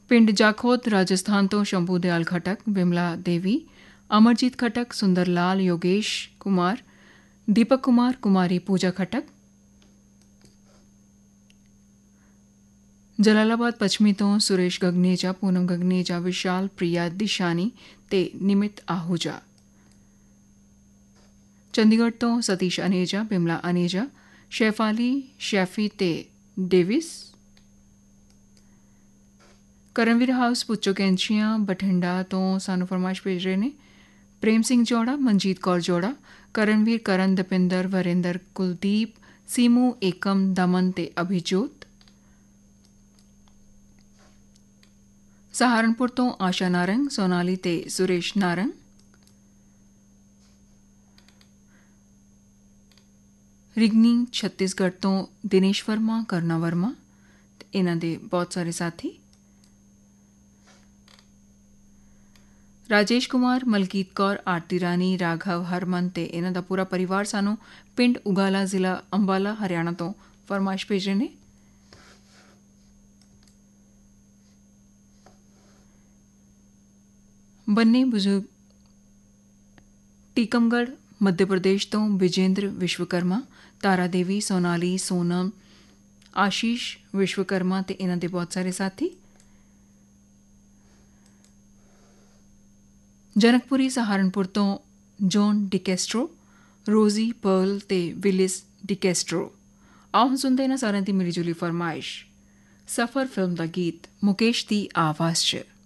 ਪਿੰਡ ਜਾਖੋਦ ਰਾਜਸਥਾਨ ਤੋਂ ਸ਼ੰਭੂ ਦਿਆਲ ਖਟਕ, ਬਿਮਲਾ ਦੇਵੀ, ਅਮਰਜੀਤ ਖਟਕ, ਸੁੰਦਰ ਲਾਲ, ਯੋਗੇਸ਼ ਕੁਮਾਰ, ਦੀਪਕ ਕੁਮਾਰ, ਕੁਮਾਰੀ ਪੂਜਾ ਖਟਕ। ਜਲਾਲਾਬਾਦ ਪੱਛਮੀ ਤੋਂ ਸੁਰੇਸ਼ ਗਗਨੇਜਾ, ਪੂਨਮ ਗਗਨੇਜਾ, ਵਿਸ਼ਾਲ, ਪ੍ਰਿਆ ਦਿਸ਼ਾਨੀ ਤੇ ਨਿਮਿਤ ਆਹੂਜਾ। ਚੰਡੀਗੜ੍ਹ ਤੋਂ ਸਤੀਸ਼ ਅਨੇਜਾ, ਬਿਮਲਾ ਅਨੇਜਾ, ਸ਼ੈਫਾਲੀ, ਸ਼ੈਫੀ ਤੇ ਡੇਵਿਸ। ਕਰਨਵੀਰ ਹਾਊਸ ਪੁੱਚੋ ਕੈਂਚੀਆਂ ਬਠਿੰਡਾ ਤੋਂ ਸਾਨੂੰ ਫਰਮਾਇਸ਼ ਭੇਜ ਰਹੇ ਨੇ ਪ੍ਰੇਮ ਸਿੰਘ ਜੋੜਾ, ਮਨਜੀਤ ਕੌਰ ਜੋੜਾ, ਕਰਨਵੀਰ, ਕਰਨ, ਦਪਿੰਦਰ, ਵਰਿੰਦਰ, ਕੁਲਦੀਪ, ਸੀਮੂ, ਏਕਮ, ਦਮਨ ਤੇ ਅਭਿਜੋਤ। ਸਹਾਰਨਪੁਰ ਤੋਂ ਆਸ਼ਾ ਨਾਰੰਗ, ਸੋਨਾਲੀ ਤੇ ਸੁਰੇਸ਼ ਨਾਰੰਗ। ਰਿਗਨੀ ਛੱਤੀਸਗੜ੍ਹ ਤੋਂ ਦਿਨੇਸ਼ ਵਰਮਾ, ਕਰਨਾ ਵਰਮਾ ਤੇ ਇਹਨਾਂ ਦੇ ਬਹੁਤ ਸਾਰੇ ਸਾਥੀ। ਰਾਜੇਸ਼ ਕੁਮਾਰ, ਮਲਕੀਤ ਕੌਰ, ਆਰਤੀ ਰਾਣੀ, ਰਾਘਵ, ਹਰਮਨ ਤੇ ਇਹਨਾਂ ਦਾ ਪੂਰਾ ਪਰਿਵਾਰ ਸਾਨੂੰ ਪਿੰਡ ਉਗਾਲਾ, ਜ਼ਿਲ੍ਹਾ ਅੰਬਾਲਾ, ਹਰਿਆਣਾ ਤੋਂ ਫਰਮਾਇਸ਼ ਭੇਜ ਰਹੇ ਨੇ। ਬੰਨੇ ਬਜ਼ੁਰਗ ਟੀਕਮਗੜ੍ਹ ਮੱਧ ਪ੍ਰਦੇਸ਼ ਤੋਂ ਵਿਜੇਂਦਰ ਵਿਸ਼ਵਕਰਮਾ, ਤਾਰਾ ਦੇਵੀ, ਸੋਨਾਲੀ, ਸੋਨਮ, ਆਸ਼ੀਸ਼ ਵਿਸ਼ਵਕਰਮਾ ਤੇ ਇਹਨਾਂ ਦੇ ਬਹੁਤ ਸਾਰੇ ਸਾਥੀ। ਜਨਕਪੁਰੀ ਸਹਾਰਨਪੁਰ ਤੋਂ ਜੌਨ ਡਿਕੈਸਟਰੋ, ਰੋਜ਼ੀ, ਪਰਲ ਤੇ ਵਿਲਿਸ ਡਿਕੈਸਟਰੋ। ਆਓ ਹੁਣ ਸੁਣਦੇ ਇਹਨਾਂ ਸਾਰਿਆਂ ਦੀ ਮਿਲੀ ਜੁਲੀ ਫਰਮਾਇਸ਼। ਸਫਰ ਫਿਲਮ ਦਾ ਗੀਤ ਮੁਕੇਸ਼ ਦੀ ਆਵਾਜ਼ 'ਚ।